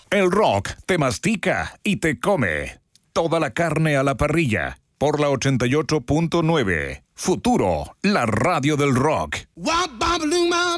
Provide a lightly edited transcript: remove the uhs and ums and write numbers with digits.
El rock te mastica y te come. Toda la carne a la parrilla. Por la 88.9. Futuro, la radio del rock.